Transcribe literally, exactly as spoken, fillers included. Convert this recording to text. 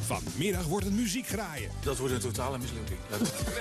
Vanmiddag wordt het muziek graaien. Dat wordt een totale mislukking.